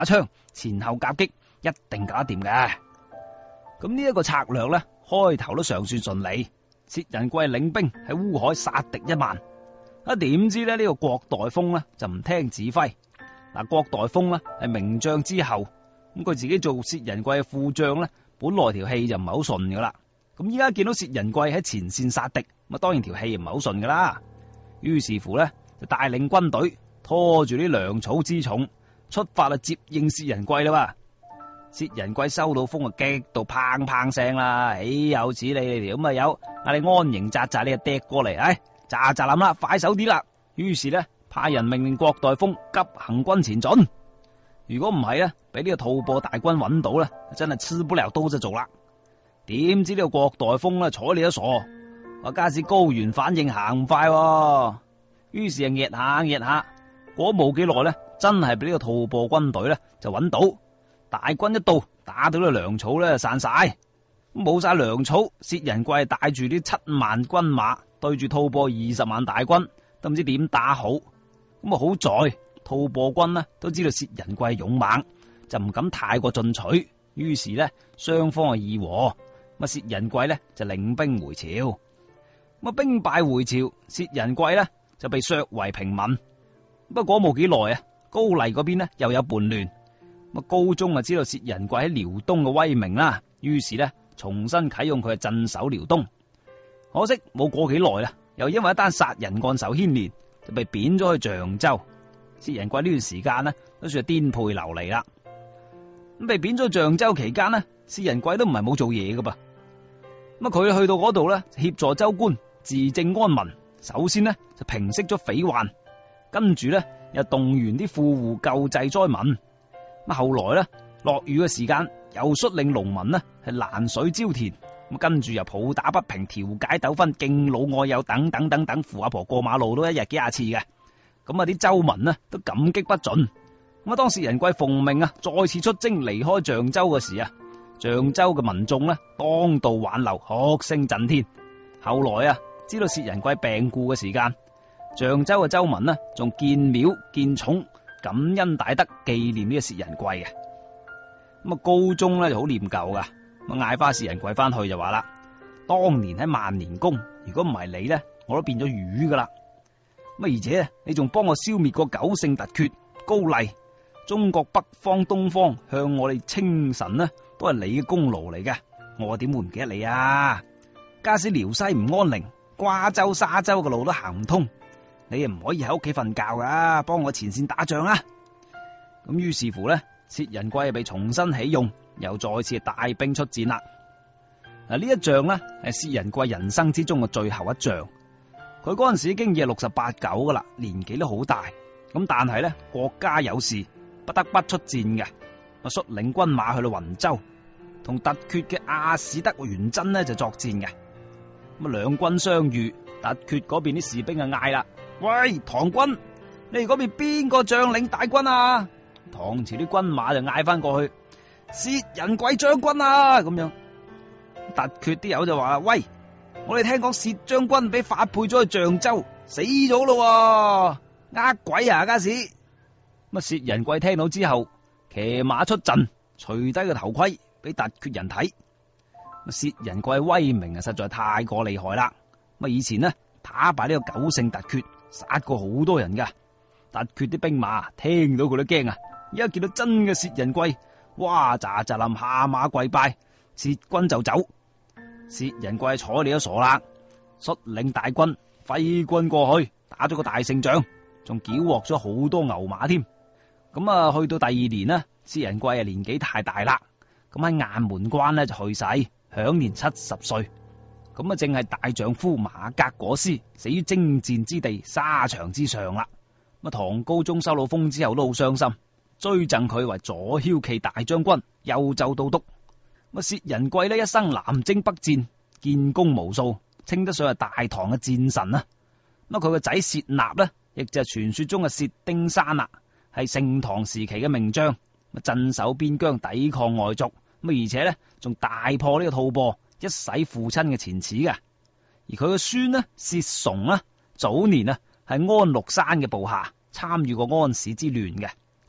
槍，前後夾擊，一定搞得掂嘅。咁呢一個策略咧，開頭都尚算順利。薛仁貴領兵喺烏海殺敵1萬，點知咧呢個郭代峰咧就唔聽指揮。嗱，郭代峰咧係名將之後，咁佢自己做薛仁貴嘅副將咧，本來條氣就唔係好順噶啦。咁依家見到薛仁貴喺前線殺敵，咁當然條氣唔係好順噶啦。於是乎咧就帶領軍隊拖住啲糧草之重出發啦，接應薛仁貴啦。薛仁貴收到風啊，激到砰砰聲啦！有此理條咁啊有，嗌你安營紮紮，你就趯過嚟，喳喳諗啦，快手啲啦！於是咧派人命令郭代峰急行軍前進。如果唔係咧，俾呢個吐蕃大軍揾到咧，真係吃不了兜着做啦。點知呢個郭代峰咧睬你都傻，話加上高原反應行唔快，於是啊壓下壓下，過冇幾耐咧，真係俾呢個吐蕃軍隊咧就揾到。大軍一到，打到啲糧草咧散晒，冇晒糧草。薛仁貴帶住啲7萬軍馬對住吐蕃20萬大軍，都唔知點打好。咁啊好在吐蕃軍呢都知道薛仁貴勇猛，就唔敢太過進取。於是呢雙方啊議和，咁薛仁貴呢就領兵回朝。咁兵敗回朝，薛仁貴呢就被削為平民。不過冇幾耐啊，高麗嗰邊呢又有叛亂。高宗啊知道薛仁貴喺遼東嘅威名啦，於是咧重新啟用佢嘅鎮守遼東。可惜冇過幾耐啦，又因為一單殺人案受牽連，就被貶咗去象州。薛仁貴呢段時間呢都算係顛沛流離啦。咁被貶咗象州期間呢，薛仁貴都唔係冇做嘢噶噃。咁佢去到嗰度咧，協助州官治政安民。首先呢就平息咗匪患，跟住咧又動員啲富戶救濟災民。咁後來咧落雨嘅時間，又率領農民呢係攔水澆田，咁跟住又抱打不平，調解糾紛，敬老愛幼等等等等，扶阿婆過馬路都一日幾廿次嘅。咁啊啲州民呢都感激不盡。咁啊當薛仁貴奉命啊再次出征離開象州嘅時啊，象州嘅民眾呢當道挽留，哭聲震天。後來啊知道薛仁貴病故嘅時間，象州嘅州民呢仲建廟建冢，感恩大德，紀念呢個薛仁貴嘅。咁啊高宗咧就好念舊噶，咁嗌翻薛仁貴翻去就話啦：當年喺萬年宮，如果唔係你咧，我都變咗魚噶啦。咁而且你仲幫我消滅過9姓突厥、高麗，中國北方、東方向我哋稱臣呢，都係你嘅功勞嚟嘅。我點會唔記得你啊？假使遼西唔安寧，瓜州、沙州嘅路都行唔通。你唔可以喺屋企瞓覺噶，幫我前線打仗啊！咁於是乎咧，薛仁貴被重新起用，又再次帶兵出戰啦。嗱，呢一仗呢係薛仁貴人生之中嘅最後一仗。佢嗰陣時已經68、9噶啦，年紀都好大。咁但係咧國家有事，不得不出戰嘅。我率領軍馬去到雲州，同突厥嘅阿史德元真呢就作戰嘅。咁兩軍相遇，突厥嗰邊啲士兵啊嗌啦：喂，唐軍，你哋嗰邊邊個將領大軍啊？唐朝啲軍馬就嗌翻過去：薛仁貴將軍啊！咁樣，突厥啲友就話：喂，我哋聽講薛將軍俾發配咗去象州，死咗咯，呃鬼啊！家時咁薛仁貴聽到之後，騎馬出陣，除低個頭盔俾突厥人睇。薛仁貴威名啊，實在太過厲害啦！咁以前呢，打敗呢個9姓突厥，殺過好多人噶。突厥啲兵馬聽到佢都驚啊！而家見到真嘅薛仁貴，哇！喳喳冧下馬跪拜，撤軍就走。薛仁貴睬你都傻啦，率領大軍揮軍過去，打咗個大勝仗，仲繳獲咗好多牛馬添。咁啊，去到第2年呢，薛仁貴啊年紀太大啦，咁喺雁門關呢就去世，享年70歲。咁啊，正係大丈夫馬革裹屍，死於征戰之地沙場之上啦。咁唐高宗收到風之後都好傷心，追贈佢為左驍騎大將軍、右州都督。咁薛仁貴呢一生南征北戰，建功無數，稱得上係大唐嘅戰神啊。咁佢個仔薛納呢，亦就係傳說中嘅薛丁山啦，係盛唐時期嘅名將，鎮守邊疆，抵抗外族。咁而且呢，仲大破呢個吐蕃，一洗父親嘅前恥嘅。而佢嘅孫呢，薛崇呢，早年啊係安祿山嘅部下，參與過安史之亂嘅。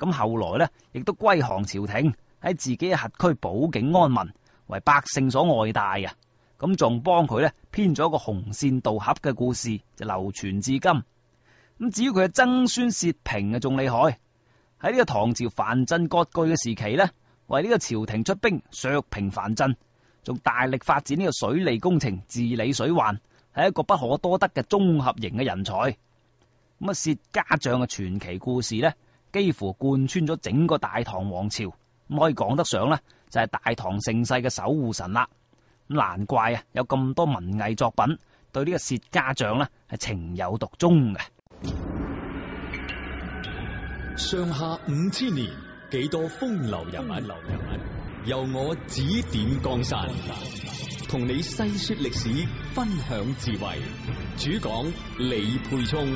咁後來咧亦都歸降朝廷，喺自己嘅轄區保境安民，為百姓所愛戴啊！咁仲幫佢咧編咗一個紅線渡峽嘅故事，就流傳至今。咁至於佢嘅曾孫薛平啊，仲厲害。喺呢個唐朝藩鎮割據嘅時期咧，為呢個朝廷出兵削平藩鎮，仲大力發展呢個水利工程，治理水患，係一個不可多得嘅綜合型嘅人才。咁啊，薛家將嘅傳奇故事咧，幾乎貫穿咗整個大唐王朝，咁可以講得上咧就係大唐盛世嘅守護神啦。咁難怪啊，有咁多文藝作品對呢個薛家將咧係情有獨鍾嘅。 上下5000年，幾多風流人物，由我指點江山，同你細說歷史，分享智慧。主講李沛聰。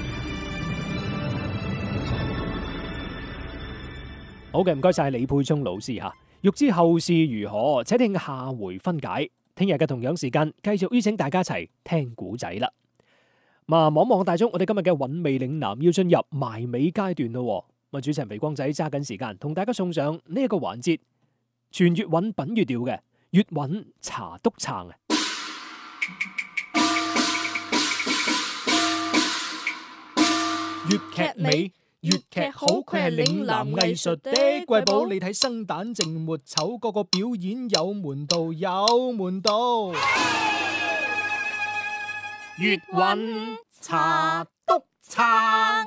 好嘅，唔該晒李沛聰老師吓。欲知後事如何，且聽下回分解。聽日嘅同樣時間，繼續邀請大家一齊聽古仔啦。望望大鐘，我哋今日嘅韻味嶺南要進入埋尾階段咯。主持人肥光仔揸緊時間，同大家送上呢一個環節，全粵韻品粵調嘅粵韻茶篤撐啊！粵劇美，粵劇好，佢係嶺南藝術的瑰寶。你睇生旦淨末丑，個個表演有門道，有門道。粵韻茶篤撐，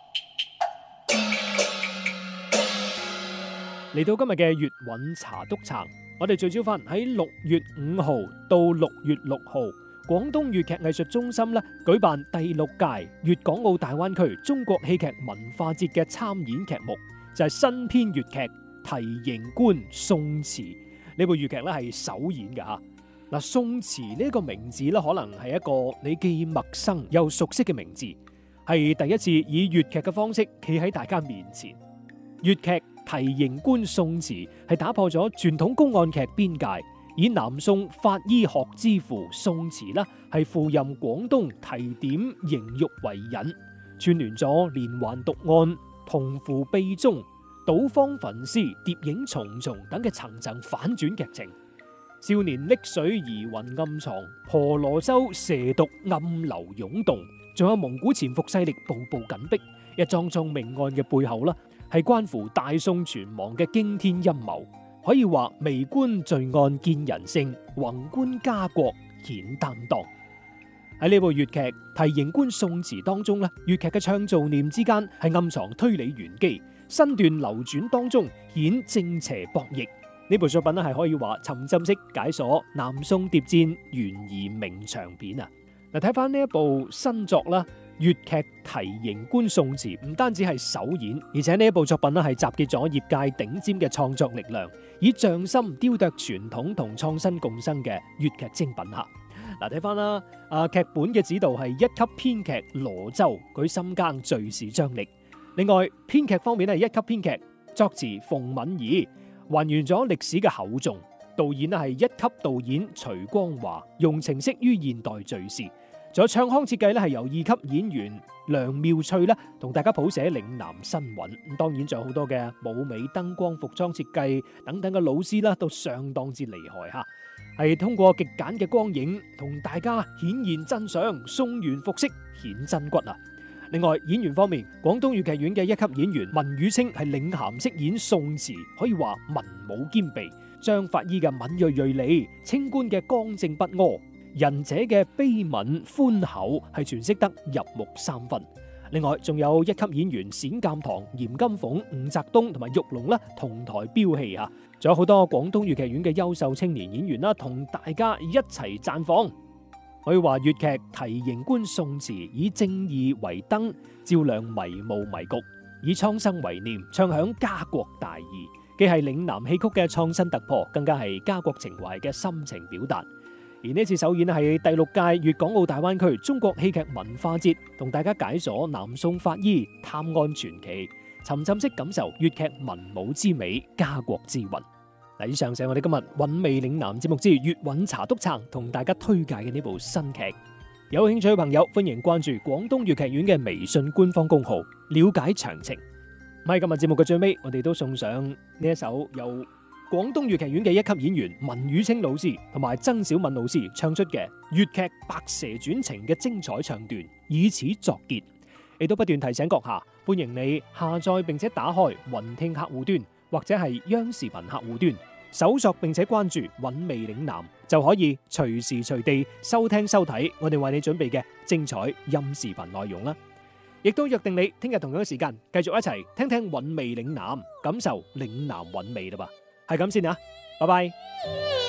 嚟到今日嘅粵韻茶篤撐，我哋聚焦翻喺6月5號到6月6號，廣東粵劇藝術中心咧舉辦第6屆粵港澳大灣區中國戲劇文化節嘅參演劇目，就係新編粵劇《提刑官宋詞》。呢部粵劇咧係首演嘅吓。嗱，宋詞呢個名字咧，可能係一個你既陌生又熟悉嘅名字，係第一次以粵劇嘅方式企喺大家面前。粵劇《提刑官宋詞》係打破咗傳統公案劇邊界，以南宋法醫學之父宋詞啦，係赴任廣東提點刑獄為引，串聯咗連環毒案、同符秘蹤、賭坊焚屍、諜影重重等嘅層層反轉劇情。少年溺水疑雲暗藏，婆羅洲蛇毒暗流湧動，仲有蒙古潛伏勢力步步緊逼。一樁樁命案嘅背後啦，係關乎大宋存亡嘅驚天陰謀。可以話微觀罪案見人性，宏觀家國顯擔當。喺呢部粵劇《提刑官宋詞》當中咧，粵劇嘅唱造念之間係暗藏推理玄機，身段流轉當中顯正邪博弈。呢部作品咧係可以話沉浸式解鎖南宋諜戰懸疑名長片啊！嗱，睇翻呢一部新作啦，粵劇《提刑官宋詞》唔單止係首演，而且呢一部作品咧係集結咗業界頂尖嘅創作力量，以匠心雕琢傳統同創新共生嘅粵劇精品吓。嗱，睇翻啦，劇本嘅指導係1級編劇羅周，佢深耕敘事張力。另外編劇方面係1級編劇作詞馮敏儀，還原咗歷史嘅厚重。導演咧係1級導演徐光華，用情識於現代敘事。仲有唱腔設計咧係由2級演員梁妙翠咧同大家譜寫嶺南新韻。咁當然仲有好多嘅舞美、燈光、服裝設計等等嘅老師啦，都相當之厲害吓。係通過極簡嘅光影同大家顯現真相，宋元復式顯真骨啊！另外演員方面，廣東粵劇院嘅1級演員文宇清係領銜飾演宋詞，可以話文武兼備。張法醫嘅敏銳銳利，清官嘅剛正不阿，仁者嘅悲憫寬厚，係詮釋得入木3分。另外仲有1級演員冼鑒堂、嚴金鳳、伍澤東同埋玉龍啦，同台飆戲啊！仲有好多廣東粵劇院嘅優秀青年演員啦，同大家一齊綻放。可以話粵劇《提刑官宋詞》以正義為燈，照亮迷霧迷局；以蒼生為念，唱響家國大義。既係嶺南戲曲嘅創新突破，更加係家國情懷嘅深情表達。而呢次首演係第6屆粵港澳大灣區中國戲劇文化節，同大家解鎖南宋法醫探案傳奇，沉浸式感受粵劇文武之美、家國之韻。以上就係我哋今日韻味嶺南節目之粵韻茶篤撐同大家推介嘅呢部新劇。有興趣嘅朋友歡迎關注廣東粵劇院嘅微信官方公號，了解詳情。 喺今日節目嘅最尾，我哋都送上呢一首由廣東粵劇院嘅一級演員文宇清老師同埋曾小敏老師唱出嘅粵劇《白蛇傳情》嘅精彩唱段，以此作結。亦都不斷提醒閣下，歡迎你下載並且打開雲聽客戶端或者係央視頻客戶端，搜索並且關注韻味嶺南，就可以隨時隨地收聽收睇我哋為你準備嘅精彩音視頻內容啦。亦都約定你聽日同樣嘅時間繼續一齊聽聽韻味嶺南，感受嶺南韻味啦吧。係咁先啊，拜拜。